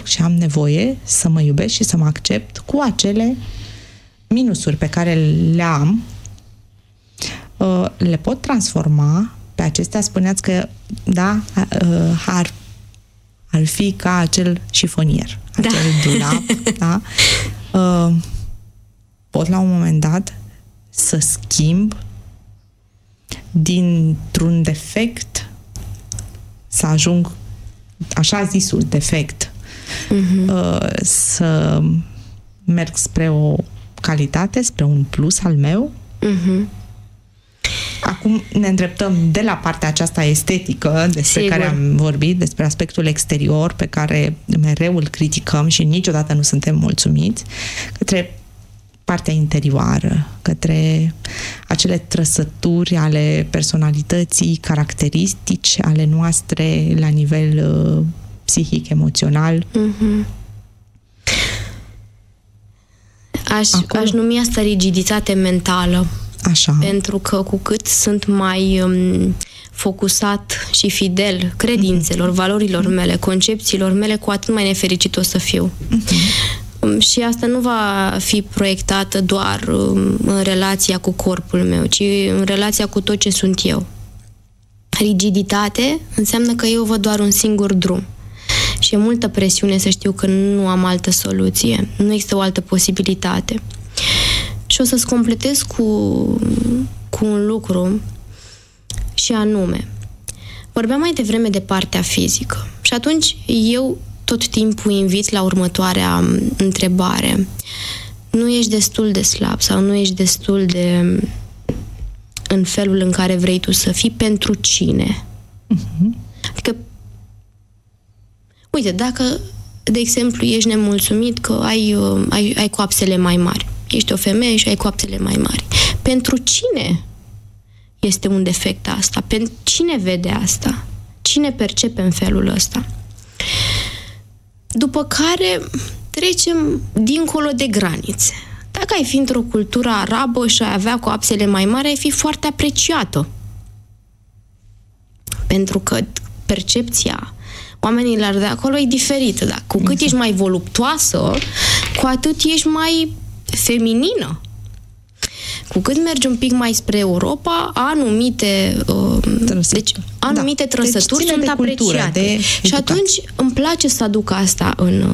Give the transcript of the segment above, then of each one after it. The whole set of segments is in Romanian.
și am nevoie să mă iubesc și să mă accept cu acele minusuri pe care le am, le pot transforma pe acestea. Spuneați că, da, ar fi ca acel șifonier, acel dulap, da? Pot la un moment dat să schimb dintr-un defect să ajung, așa zisul defect, să merg spre o calitate, spre un plus al meu. Acum ne îndreptăm de la partea aceasta estetică despre care am vorbit, despre aspectul exterior pe care mereu îl criticăm și niciodată nu suntem mulțumiți, către partea interioară, către acele trăsături ale personalității, caracteristici ale noastre la nivel psihic, emoțional. Aș numi asta rigiditate mentală. Așa. Pentru că cu cât sunt mai focusat și fidel credințelor, valorilor mele, concepțiilor mele, cu atât mai nefericit o să fiu. Și asta nu va fi proiectată doar în relația cu corpul meu, ci în relația cu tot ce sunt eu. Rigiditate înseamnă că eu văd doar un singur drum. Și e multă presiune să știu că nu am altă soluție, nu există o altă posibilitate. Și o să-ți completez cu un lucru, și anume, vorbeam mai devreme de partea fizică. Și atunci eu tot timpul invit la următoarea întrebare. Nu ești destul de slab sau nu ești destul de în felul în care vrei tu să fii, pentru cine? Adică, uite, dacă, de exemplu, ești nemulțumit că ai coapsele mai mari, ești o femeie și ai coapsele mai mari, pentru cine este un defect asta? Cine vede asta? Cine percepe în felul ăsta? După care trecem dincolo de granițe. Dacă ai fi într-o cultură arabă și ai avea coapsele mai mari, ai fi foarte apreciată. Pentru că percepția oamenilor de acolo e diferită. Da? Cu cât ești mai voluptoasă, cu atât ești mai feminină. Cu cât mergi un pic mai spre Europa, anumite trăsături sunt apreciate. Și atunci îmi place să aduc asta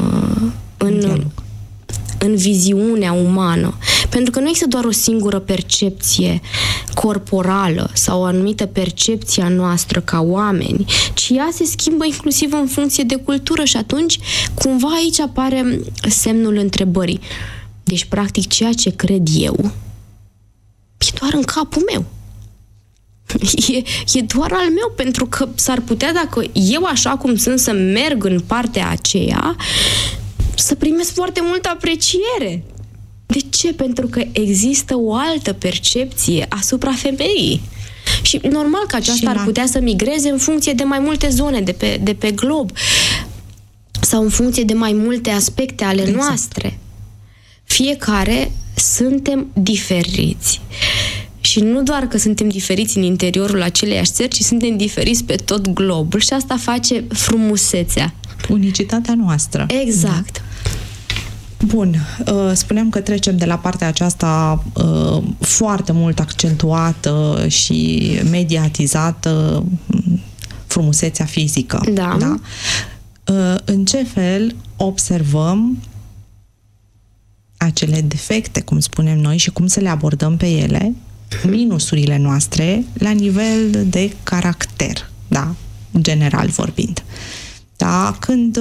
în viziunea umană. Pentru că nu există doar o singură percepție corporală sau o anumită percepție a noastră ca oameni, ci ea se schimbă inclusiv în funcție de cultură și atunci cumva aici apare semnul întrebării. Deci, practic, ceea ce cred eu e doar în capul meu. E doar al meu, pentru că s-ar putea, dacă eu așa cum sunt, să merg în partea aceea, să primesc foarte multă apreciere. De ce? Pentru că există o altă percepție asupra femeii. Și normal că aceasta ar putea să migreze în funcție de mai multe zone de pe glob sau în funcție de mai multe aspecte ale noastre. Fiecare suntem diferiți. Și nu doar că suntem diferiți în interiorul aceleiași țări, ci suntem diferiți pe tot globul. Și asta face frumusețea. Unicitatea noastră. Exact. Bun. Spuneam că trecem de la partea aceasta foarte mult accentuată și mediatizată, frumusețea fizică. Da? În ce fel observăm acele defecte, cum spunem noi, și cum să le abordăm pe ele, minusurile noastre, la nivel de caracter, da? General vorbind. Da? Când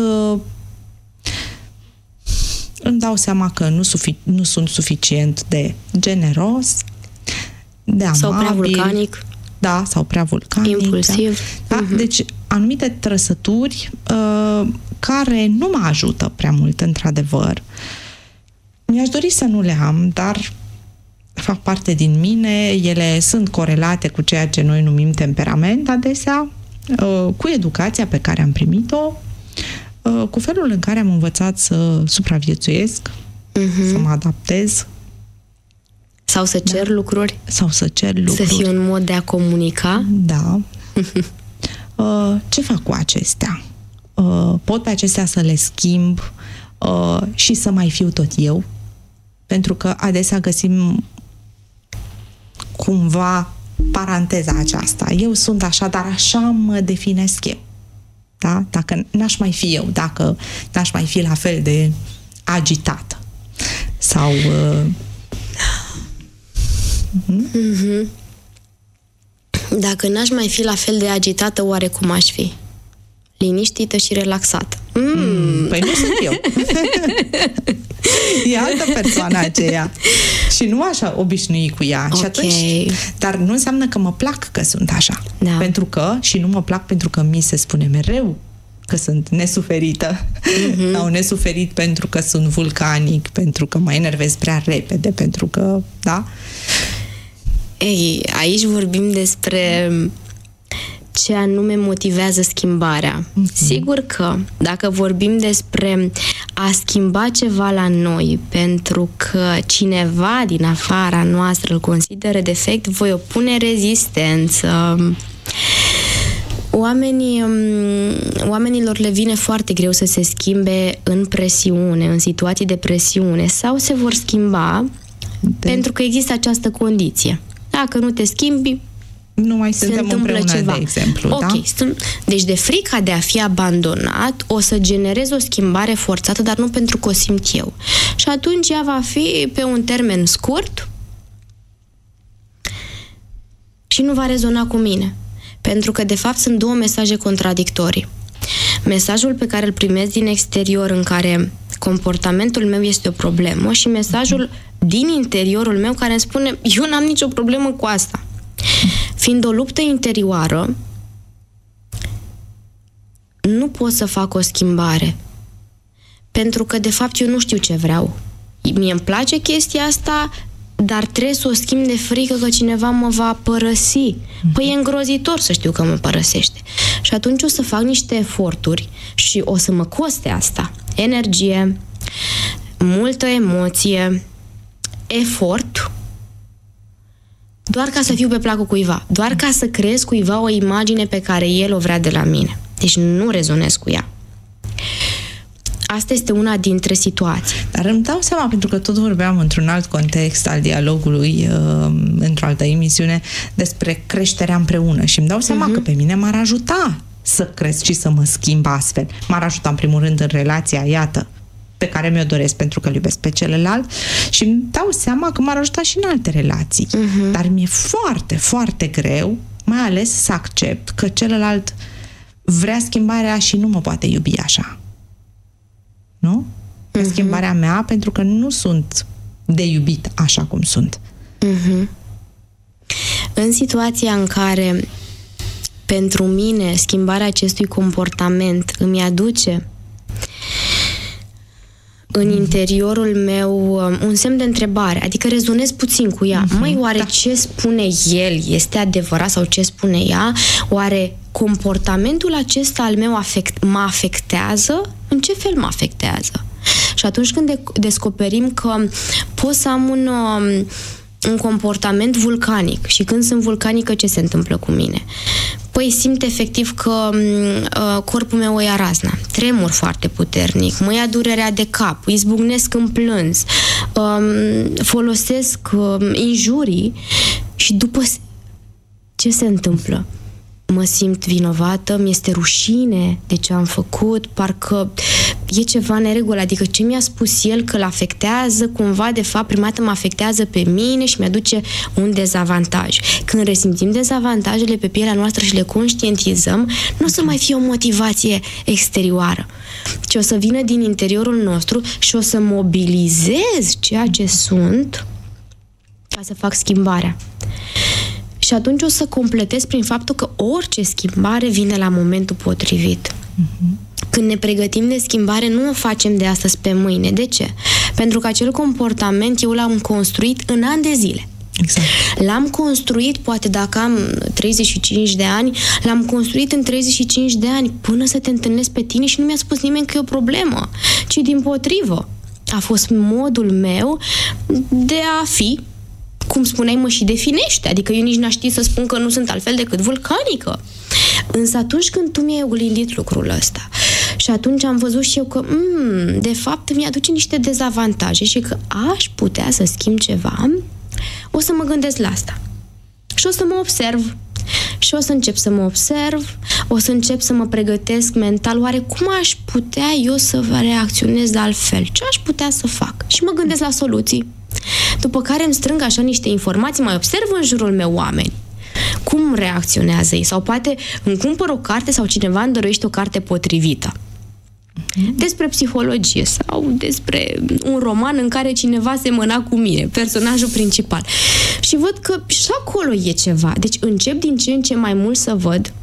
îmi dau seama că nu sunt suficient de generos, de amabil, sau prea vulcanic. Da, sau prea vulcanic. Impulsiv. Da? Deci, anumite trăsături care nu mă ajută prea mult, într-adevăr. Mi-aș dori să nu le am, dar fac parte din mine, ele sunt corelate cu ceea ce noi numim temperament adesea, cu educația pe care am primit-o, cu felul în care am învățat să supraviețuiesc, să mă adaptez. Sau să cer lucruri. Sau să cer lucruri. Să fie un mod de a comunica. Da. Ce fac cu acestea? pot pe acestea să le schimb și să mai fiu tot eu, pentru că adesea găsim cumva paranteza aceasta. Eu sunt așa, dar așa mă definesc eu. Da? Dacă n-aș mai fi eu, dacă n-aș mai fi la fel de agitată. Sau... Dacă n-aș mai fi la fel de agitată, oare cum aș fi? Liniștită și relaxată. Păi nu sunt eu. E altă persoană aceea. Și nu așa obișnui cu ea. Okay. Și atunci, dar nu înseamnă că mă plac că sunt așa. Da. Pentru că, și nu mă plac pentru că mi se spune mereu că sunt nesuferită. Sau nesuferit pentru că sunt vulcanic, pentru că mă enervez prea repede, pentru că, da? Ei, aici vorbim despre ce anume motivează schimbarea. Sigur că dacă vorbim despre a schimba ceva la noi pentru că cineva din afara noastră îl consideră defect, voi opune rezistență. Oamenilor le vine foarte greu să se schimbe în presiune, în situații de presiune, sau se vor schimba pentru că există această condiție. Dacă nu te schimbi, nu mai suntem împreună, ceva. De exemplu. Ok. Da? Deci de frica de a fi abandonat o să generez o schimbare forțată, dar nu pentru că o simt eu. Și atunci ea va fi pe un termen scurt și nu va rezona cu mine. Pentru că, de fapt, sunt două mesaje contradictorii. Mesajul pe care îl primesc din exterior, în care comportamentul meu este o problemă, și mesajul din interiorul meu care îmi spune, eu n-am nicio problemă cu asta. Fiind o luptă interioară, nu pot să fac o schimbare. Pentru că, de fapt, eu nu știu ce vreau. Mie îmi place chestia asta, dar trebuie să o schimb de frică că cineva mă va părăsi. Păi e îngrozitor să știu că mă părăsește. Și atunci o să fac niște eforturi și o să mă coste asta. Energie, multă emoție, efort, doar ca să fiu pe placul cuiva. Doar ca să creez cuiva o imagine pe care el o vrea de la mine. Deci nu rezonez cu ea. Asta este una dintre situații. Dar îmi dau seama, pentru că tot vorbeam într-un alt context al dialogului, într-o altă emisiune, despre creșterea împreună. Și îmi dau seama că pe mine m-ar ajuta să cresc și să mă schimb astfel. M-ar ajuta, în primul rând, în relația, iată, pe care mi-o doresc pentru că îl iubesc pe celălalt, și îmi dau seama că m-ar ajuta și în alte relații. Dar mi-e foarte, foarte greu, mai ales să accept că celălalt vrea schimbarea și nu mă poate iubi așa. Nu? Schimbarea mea, pentru că nu sunt de iubit așa cum sunt. În situația în care pentru mine schimbarea acestui comportament îmi aduce în interiorul meu un semn de întrebare, adică rezonez puțin cu ea. Măi, oare ce spune el este adevărat sau ce spune ea? Oare comportamentul acesta al meu mă afectează? În ce fel mă afectează? Și atunci când descoperim că pot să am un comportament vulcanic, și când sunt vulcanică, ce se întâmplă cu mine? Păi simt efectiv că corpul meu o ia razna, tremur foarte puternic, mă ia durerea de cap, izbucnesc în plâns, folosesc injurii, și după ce se întâmplă? Mă simt vinovată, mi-este rușine de ce am făcut, parcă e ceva neregulă, adică ce mi-a spus el că îl afectează, cumva, de fapt, prima dată mă afectează pe mine și mi-aduce un dezavantaj. Când resimțim dezavantajele pe pielea noastră și le conștientizăm, nu o să mai fie o motivație exterioară, ci o să vină din interiorul nostru și o să mobilizez ceea ce sunt ca să fac schimbarea. Și atunci o să completez prin faptul că orice schimbare vine la momentul potrivit. Când ne pregătim de schimbare, nu o facem de astăzi pe mâine. De ce? Pentru că acel comportament eu l-am construit în ani de zile. Exact. L-am construit, poate dacă am 35 de ani, l-am construit în 35 de ani până să te întâlnesc pe tine și nu mi-a spus nimeni că e o problemă, ci dimpotrivă. A fost modul meu de a fi, cum spuneai, mă și definește. Adică eu nici n-aș ști să spun că nu sunt altfel decât vulcanică. Însă atunci când tu mi-ai oglindit lucrul ăsta Și atunci am văzut și eu că, de fapt, mi-aduce niște dezavantaje și că aș putea să schimb ceva, o să mă gândesc la asta. Și o să mă observ. Și o să încep să mă observ, o să încep să mă pregătesc mental, oare cum aș putea eu să reacționez de altfel? Ce aș putea să fac? Și mă gândesc la soluții. După care îmi strâng așa niște informații, mai observ în jurul meu oameni. Cum reacționează ei? Sau poate îmi cumpăr o carte sau cineva îmi dăruiește o carte potrivită. Despre psihologie sau despre un roman în care cineva semăna cu mine, personajul principal. Și văd că și acolo e ceva. Deci încep din ce în ce mai mult să văd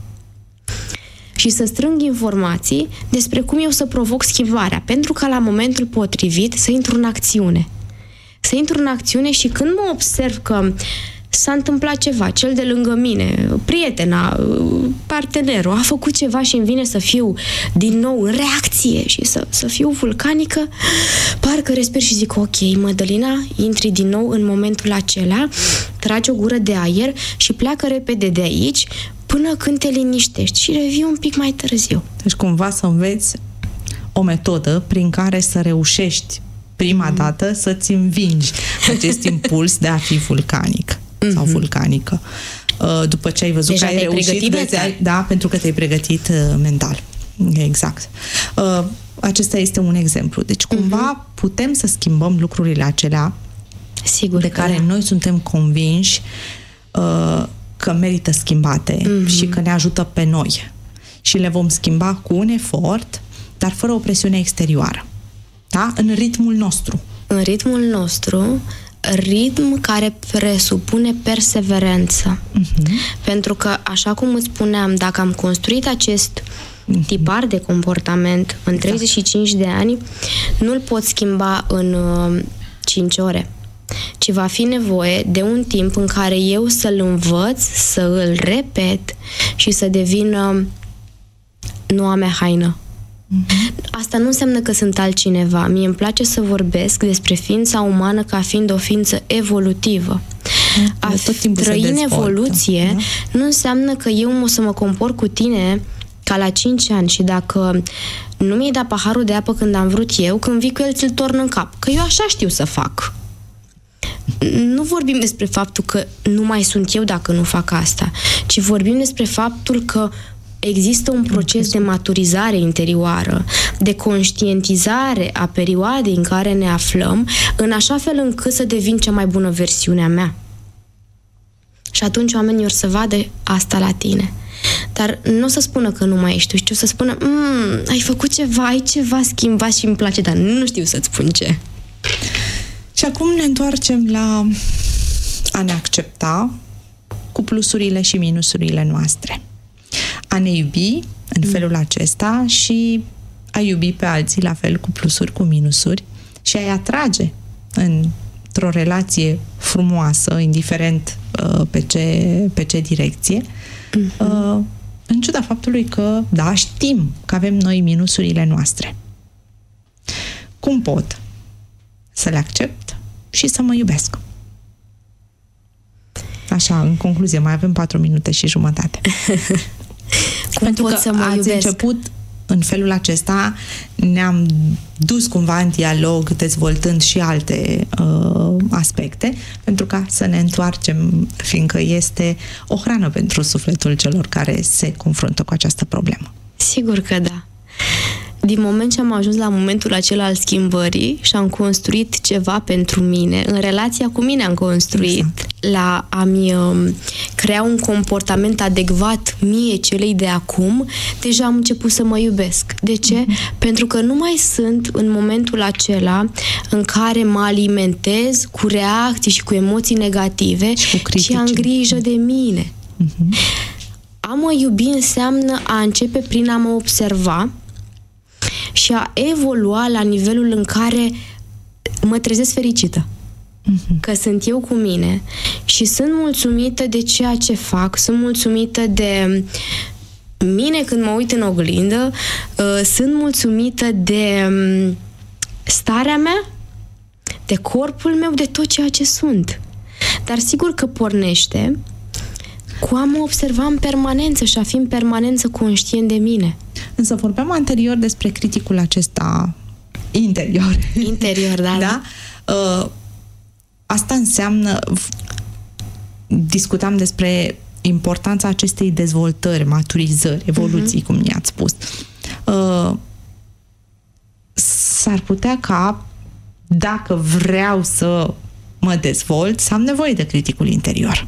și să strâng informații despre cum eu să provoc schimbarea, pentru că la momentul potrivit să intru în acțiune. Să intru în acțiune și când mă observ că s-a întâmplat ceva, cel de lângă mine, prietena, partenerul, a făcut ceva și îmi vine să fiu din nou în reacție și să fiu vulcanică, parcă respir și zic, ok, Mădălina, intri din nou în momentul acela, tragi o gură de aer și pleacă repede de aici până când te liniștești și revii un pic mai târziu. Deci cumva să înveți o metodă prin care să reușești prima dată să-ți învingi acest impuls de a fi vulcanic sau vulcanică. După ce ai văzut deja că ai reușit, da, pentru că te-ai pregătit mental. Exact. Acesta este un exemplu. Deci cumva putem să schimbăm lucrurile acelea Sigur de care noi suntem convinși că merită schimbate și că ne ajută pe noi. Și le vom schimba cu un efort, dar fără o presiune exterioară. Da? În ritmul nostru. În ritmul nostru, ritm care presupune perseverență. Pentru că, așa cum îți spuneam, dacă am construit acest tipar de comportament în 35 de ani, nu-l pot schimba în 5 ore. Ci va fi nevoie de un timp în care eu să-l învăț, să îl repet și să devină noua mea haină. Asta nu înseamnă că sunt altcineva. Mie îmi place să vorbesc despre ființa umană ca fiind o ființă evolutivă. A trăi în evoluție nu înseamnă că eu o să mă compor cu tine ca la 5 ani și dacă nu mi-ai dat paharul de apă când am vrut eu, când vii cu el ți-l torn în cap. Că eu așa știu să fac. Nu vorbim despre faptul că nu mai sunt eu dacă nu fac asta, ci vorbim despre faptul că există un proces de maturizare interioară, de conștientizare a perioadei în care ne aflăm, în așa fel încât să devin cea mai bună versiune a mea. Și atunci oamenii or să vadă asta la tine. Dar nu o să spună că nu mai ești tu, ci o să spună ai făcut ceva, ai ceva schimbat și îmi place, dar nu știu să-ți spun ce. Și acum ne întoarcem la a ne accepta cu plusurile și minusurile noastre. A ne iubi în felul acesta și a iubi pe alții la fel, cu plusuri, cu minusuri, și a-i atrage într-o relație frumoasă, indiferent pe ce direcție, în ciuda faptului că, da, știm că avem noi minusurile noastre. Cum pot să le accept și să mă iubesc? Așa, în concluzie, mai avem 4 minute și jumătate. Pentru că ați început în felul acesta, ne-am dus cumva în dialog, dezvoltând și alte aspecte, pentru ca să ne întoarcem, fiindcă este o hrană pentru sufletul celor care se confruntă cu această problemă. Sigur că da. Din moment ce am ajuns la momentul acela al schimbării și am construit ceva pentru mine, în relația cu mine am construit, la a-mi crea un comportament adecvat mie, celei de acum, deja am început să mă iubesc. De ce? Pentru că nu mai sunt în momentul acela în care mă alimentez cu reacții și cu emoții negative, ci am grijă de mine. A mă iubi înseamnă a începe prin a mă observa și a evolua la nivelul în care mă trezesc fericită. Că sunt eu cu mine și sunt mulțumită de ceea ce fac, sunt mulțumită de mine când mă uit în oglindă, sunt mulțumită de starea mea, de corpul meu, de tot ceea ce sunt. Dar sigur că pornește cu a mă observa în permanență și a fi în permanență conștient de mine. Însă vorbeam anterior despre criticul acesta interior. Interior, da. Da? Asta înseamnă... Discutam despre importanța acestei dezvoltări, maturizări, evoluții, cum i-ați spus. S-ar putea ca, dacă vreau să mă dezvolt, să am nevoie de criticul interior.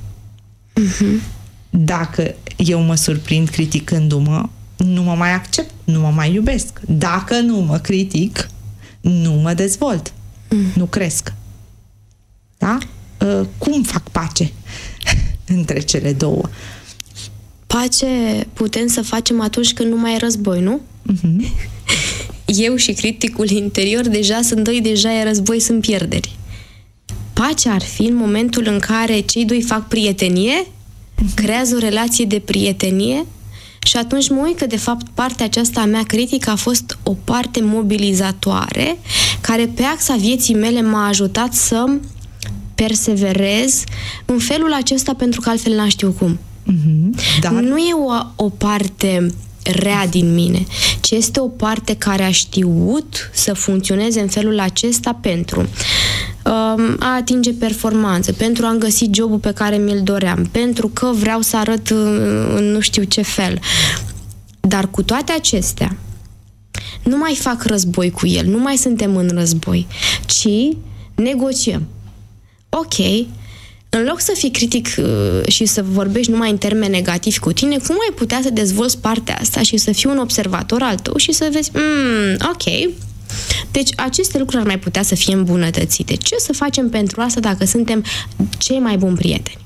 Dacă eu mă surprind criticându-mă, nu mă mai accept, nu mă mai iubesc. Dacă nu mă critic, nu mă dezvolt, nu cresc. Da? Cum fac pace între cele două? Pace putem să facem atunci când nu mai e război, nu? Eu și criticul interior deja e război, sunt pierderi. Pacea ar fi în momentul în care cei doi fac prietenie, creează o relație de prietenie și atunci mă uit că, de fapt, partea aceasta a mea critică a fost o parte mobilizatoare care pe axa vieții mele m-a ajutat să perseverez în felul acesta, pentru că altfel n-am știu cum. Dar... Nu e o parte rea din mine, ci este o parte care a știut să funcționeze în felul acesta pentru a atinge performanță, pentru a-mi găsi jobul pe care mi-l doream, pentru că vreau să arăt în nu știu ce fel. Dar cu toate acestea, nu mai fac război cu el, nu mai suntem în război, ci negociem. Ok, în loc să fii critic și să vorbești numai în termeni negativi cu tine, cum ai putea să dezvolți partea asta și să fii un observator al tău și să vezi, ok, deci aceste lucruri ar mai putea să fie îmbunătățite. Ce să facem pentru asta dacă suntem cei mai buni prieteni?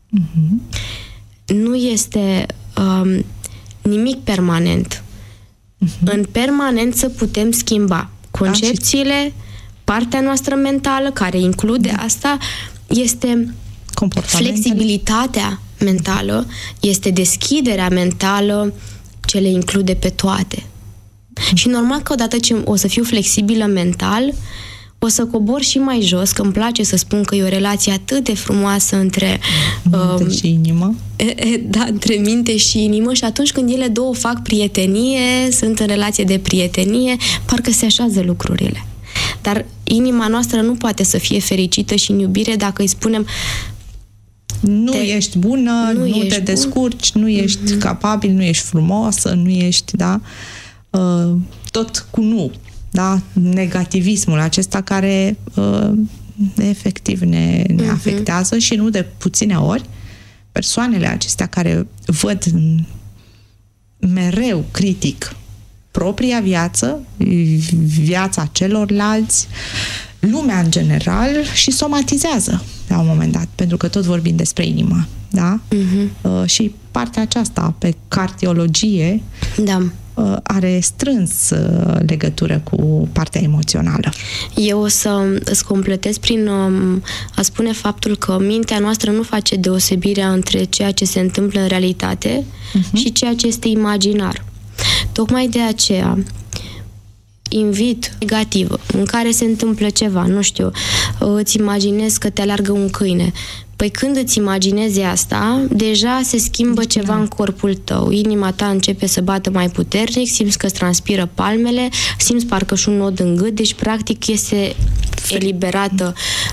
Nu este nimic permanent. În permanență putem schimba concepțiile, partea noastră mentală, care include asta, este flexibilitatea mentală, este deschiderea mentală, ce le include pe toate. Și normal că odată ce o să fiu flexibilă mental, o să cobor și mai jos, că îmi place să spun că e o relație atât de frumoasă între minte și inimă. Da, între minte și inimă, și atunci când ele două fac prietenie, sunt în relație de prietenie, parcă se așează lucrurile. Dar inima noastră nu poate să fie fericită și în iubire dacă îi spunem nu ești bună, nu te descurci, nu ești capabil, nu ești frumoasă, nu ești, da? Tot cu nu, da? Negativismul acesta care efectiv ne afectează și nu de puține ori persoanele acestea care văd mereu critic propria viață, viața celorlalți, lumea în general, și somatizează la un moment dat, pentru că tot vorbim despre inimă, da? Și partea aceasta pe cardiologie are strâns legătură cu partea emoțională. Eu o să îți completez prin a spune faptul că mintea noastră nu face deosebirea între ceea ce se întâmplă în realitate și ceea ce este imaginar. Tocmai de aceea invit negativă, în care se întâmplă ceva, nu știu, îți imaginezi că te alergă un câine. Păi când îți imaginezi asta, deja se schimbă ceva în corpul tău. Inima ta începe să bată mai puternic, simți că îți transpiră palmele, simți parcă și un nod în gât, deci practic este eliberată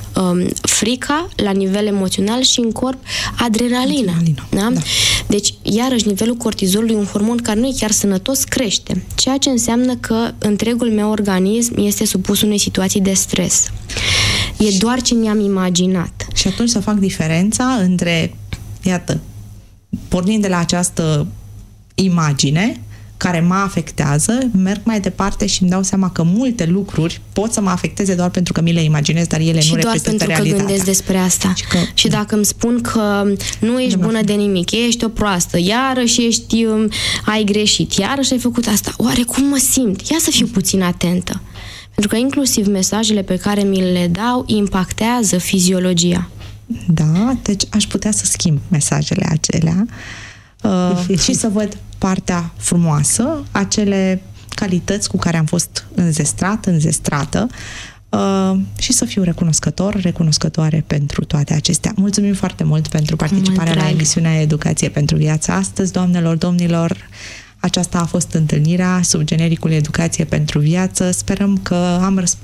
frica la nivel emoțional și în corp adrenalina. Da? Da. Deci, iarăși, nivelul cortizolului, un hormon care nu e chiar sănătos, crește. Ceea ce înseamnă că întregul meu organism este supus unei situații de stres. E doar ce mi-am imaginat. Și atunci să fac diferența între, iată, pornind de la această imagine care mă afectează, merg mai departe și îmi dau seama că multe lucruri pot să mă afecteze doar pentru că mi le imaginez, dar ele nu reprezintă realitatea. Și doar pentru că gândesc despre asta. Și dacă îmi spun că nu ești bună de nimic, ești o proastă, iarăși ai greșit, iarăși ai făcut asta, oare cum mă simt? Ia să fiu puțin atentă. Pentru că inclusiv mesajele pe care mi le dau impactează fiziologia. Da, deci aș putea să schimb mesajele acelea și să văd partea frumoasă, acele calități cu care am fost înzestrată și să fiu recunoscătoare pentru toate acestea. Mulțumim foarte mult pentru participarea la emisiunea Educație pentru Viața astăzi, doamnelor, domnilor. Aceasta a fost întâlnirea sub genericul Educație pentru Viață. Sperăm că am răspuns